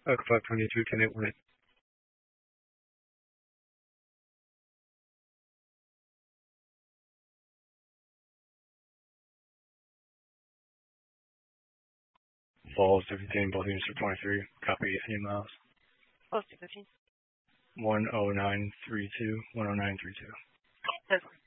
Oak 522, 10-818. Falls 15, both units are 23. Copy 18 miles. Close to 15. 10932, 10932.